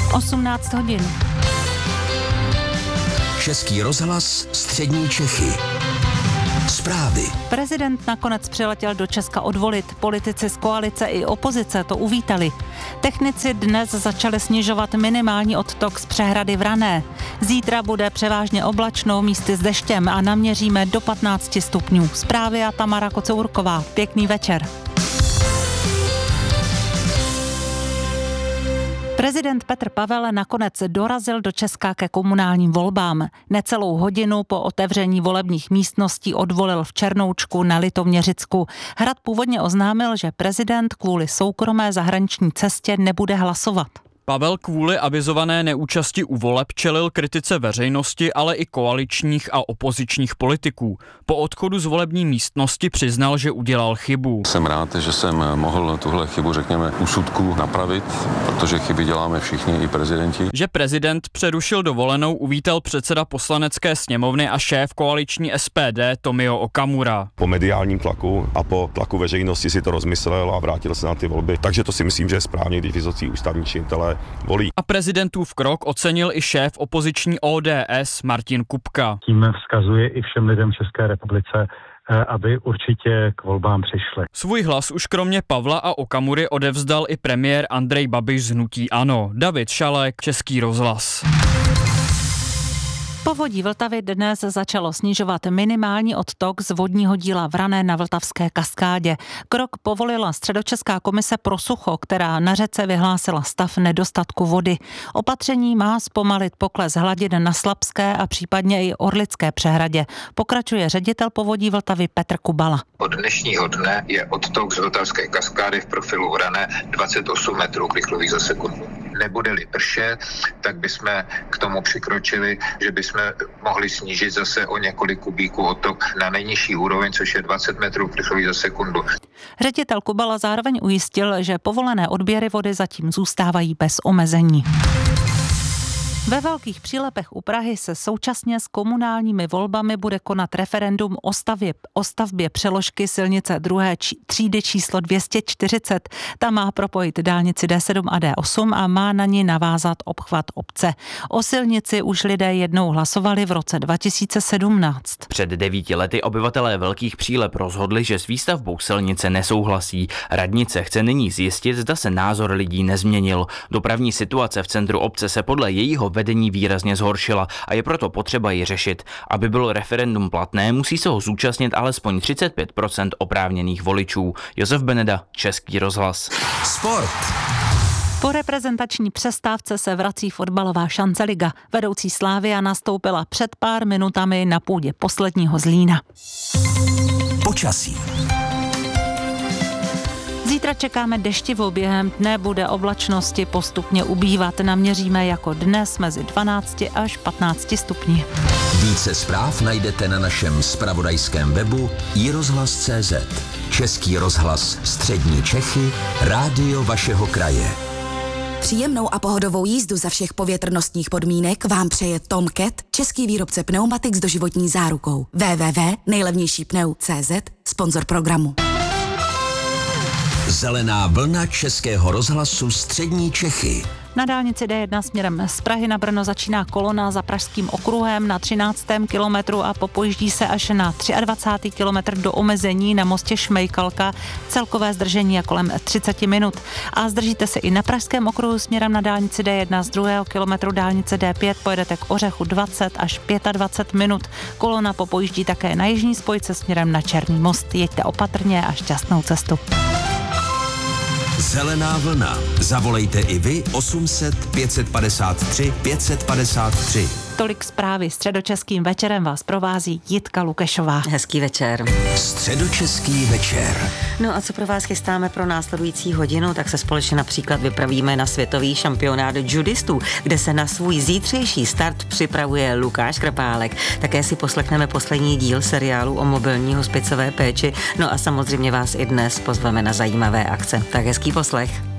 18 hodin. Český rozhlas, střední Čechy. Zprávy. Prezident nakonec přiletěl do Česka odvolit. Politici z koalice i opozice to uvítali. Technici dnes začali snižovat minimální odtok z přehrady Vrané. Zítra bude převážně oblačno, místy s deštěm a naměříme do 15 stupňů. Zprávy a Tamara Kocourková. Pěkný večer. Prezident Petr Pavel nakonec dorazil do Česka ke komunálním volbám. Necelou hodinu po otevření volebních místností odvolil v Černoučku na Litoměřicku. Hrad původně oznámil, že prezident kvůli soukromé zahraniční cestě nebude hlasovat. Pavel kvůli avizované neúčasti u voleb čelil kritice veřejnosti, ale i koaličních a opozičních politiků. Po odchodu z volební místnosti přiznal, že udělal chybu. Jsem rád, že jsem mohl tuhle chybu, řekněme, úsudku napravit, protože chyby děláme všichni, i prezidenti. Že prezident přerušil dovolenou, uvítal předseda Poslanecké sněmovny a šéf koaliční SPD Tomio Okamura. Po mediálním tlaku a po tlaku veřejnosti si to rozmyslel a vrátil se na ty volby. Takže to si myslím, že je správně, když vysocí ústavní činitelé volí. A prezidentův krok ocenil i šéf opoziční ODS Martin Kupka. Tím vzkazuje i všem lidem v České republice, aby určitě k volbám přišli. Svůj hlas už kromě Pavla a Okamury odevzdal i premiér Andrej Babiš z hnutí ANO. David Šalek, Český rozhlas. Povodí Vltavy dnes začalo snižovat minimální odtok z vodního díla Vrané na Vltavské kaskádě. Krok povolila Středočeská komise pro sucho, která na řece vyhlásila stav nedostatku vody. Opatření má zpomalit pokles hladin na Slapské a případně i Orlické přehradě. Pokračuje ředitel Povodí Vltavy Petr Kubala. Od dnešního dne je odtok z Vltavské kaskády v profilu Vrané 28 metrů krychlových za sekundu. Nebude-li pršet, tak bychom k tomu přikročili, že bychom mohli snížit zase o několik kubíků odtok na nejnižší úroveň, což je 20 metrů krychlových za sekundu. Ředitel Kubala zároveň ujistil, že povolené odběry vody zatím zůstávají bez omezení. Ve Velkých Přílepech u Prahy se současně s komunálními volbami bude konat referendum o stavbě přeložky silnice druhé třídy číslo 240. Ta má propojit dálnici D7 a D8 a má na ní navázat obchvat obce. O silnici už lidé jednou hlasovali v roce 2017. Před 9 lety obyvatelé Velkých Přílep rozhodli, že s výstavbou silnice nesouhlasí. Radnice chce nyní zjistit, zda se názor lidí nezměnil. Dopravní situace v centru obce se podle jejího vedení výrazně zhoršila a je proto potřeba ji řešit. Aby bylo referendum platné, musí se ho zúčastnit alespoň 35% oprávněných voličů. Josef Beneda, Český rozhlas. Sport. Po reprezentační přestávce se vrací fotbalová šanceliga. Vedoucí Slavia nastoupila před pár minutami na půdě posledního Zlína. Počasí. Zítra čekáme deštivou, během dne bude oblačnosti postupně ubývat. Naměříme jako dnes mezi 12 až 15 stupni. Více zpráv najdete na našem zpravodajském webu iRozhlas.cz. Český rozhlas, střední Čechy, rádio vašeho kraje. Příjemnou a pohodovou jízdu za všech povětrnostních podmínek vám přeje Tom Cat, český výrobce pneumatik s doživotní zárukou. www.nejlevnějšípneu.cz, sponzor programu. Zelená vlna Českého rozhlasu, střední Čechy. Na dálnici D1 směrem z Prahy na Brno začíná kolona za Pražským okruhem na 13. kilometru a popojíždí se až na 23. kilometr do omezení na mostě Šmejkalka. Celkové zdržení je kolem 30 minut. A zdržíte se i na Pražském okruhu směrem na dálnici D1 z 2. kilometru dálnice D5 pojedete k Ořechu 20 až 25 minut. Kolona popojíždí také na jižní spojce směrem na Černý most. Jeďte opatrně a šťastnou cestu. Zelená vlna. Zavolejte i vy 800 553 553. Tolik zprávy. Středočeským večerem vás provází Jitka Lukešová. Hezký večer. Středočeský večer. No a co pro vás chystáme pro následující hodinu, tak se společně například vypravíme na světový šampionát judistů, kde se na svůj zítřejší start připravuje Lukáš Krpálek. Také si poslechneme poslední díl seriálu o mobilní hospicové péči. No a samozřejmě vás i dnes pozveme na zajímavé akce. Tak hezký poslech.